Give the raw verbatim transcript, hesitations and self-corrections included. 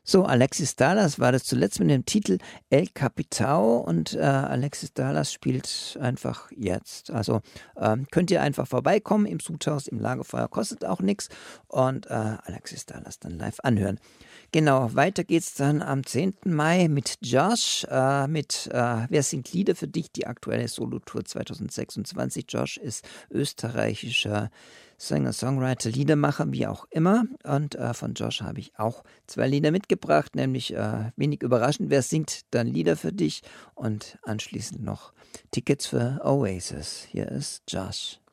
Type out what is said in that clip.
So, Alexis Dallas war das zuletzt mit dem Titel El Capitao und äh, Alexis Dallas spielt einfach jetzt. Also ähm, könnt ihr einfach vorbeikommen im Sudhaus, im Lagerfeuer, kostet auch nichts und äh, Alexis Dallas dann live anhören. Genau, weiter geht's dann am zehnten Mai mit Josh, äh, mit äh, Wer singt Lieder für dich, die aktuelle Solotour zwanzig sechsundzwanzig. Josh ist österreichischer Sänger, Songwriter, Liedermacher, wie auch immer. Und äh, von Josh habe ich auch zwei Lieder mitgebracht, nämlich äh, wenig überraschend, wer singt dann Lieder für dich und anschließend noch Tickets für Oasis. Hier ist Josh.